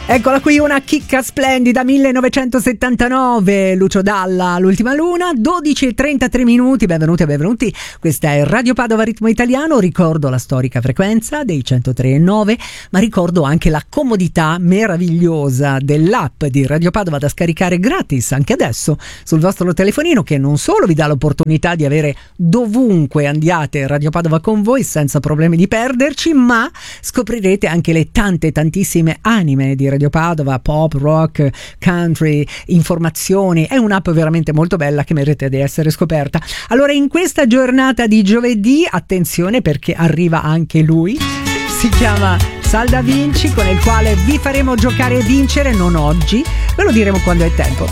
Eccola qui, una chicca splendida, 1979, Lucio Dalla, L'ultima luna, 12:33 minuti, benvenuti e benvenuti, questa è Radio Padova Ritmo Italiano, ricordo la storica frequenza dei 103.9, ma ricordo anche la comodità meravigliosa dell'app di Radio Padova da scaricare gratis anche adesso sul vostro telefonino, che non solo vi dà l'opportunità di avere dovunque andiate Radio Padova con voi senza problemi di perderci, ma scoprirete anche le tantissime anime di Radio Padova, pop, rock, country, informazioni. È un'app veramente molto bella che merita di essere scoperta. Allora, in questa giornata di giovedì, attenzione perché arriva anche lui, si chiama Sal Da Vinci, con il quale vi faremo giocare e vincere, non oggi, ve lo diremo quando è tempo.